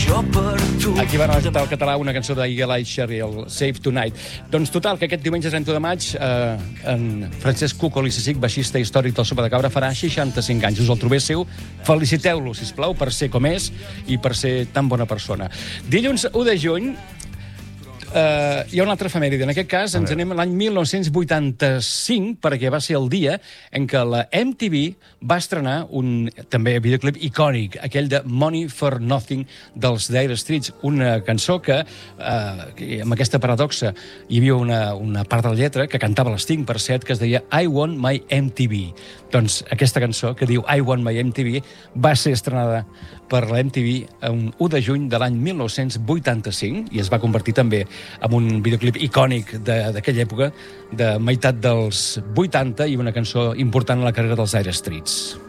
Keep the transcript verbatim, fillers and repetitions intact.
jo per tu. Aquí va rescatar el català una cançó d'Eagle Eye Cherry, el Save Tonight. Doncs total, que aquest diumenge trenta de maig eh, en Francesc Cuco Licicic, baixista històric del Sopa de Cabra, farà seixanta-cinc anys. Us el trobéssiu, feliciteu-lo, sisplau, per ser com és i per ser tan bona persona. Dilluns u de juny Uh, hi ha una altra efemèride. En aquest cas ens anem a l'any mil nou-cents vuitanta-cinc, perquè va ser el dia en què la M T V va estrenar un també videoclip icònic, aquell de Money for Nothing dels Dire Straits, una cançó que, uh, que amb aquesta paradoxa hi havia una, una part de la lletra que cantava l'Sting, per cert, que es deia I Want My M T V. Doncs aquesta cançó que diu I Want My M T V va ser estrenada per la M T V un u de juny de l'any mil nou-cents vuitanta-cinc i es va convertir també en un videoclip icònic d'aquella època, de meitat dels vuitanta, i una cançó important en la carrera dels Dire Straits.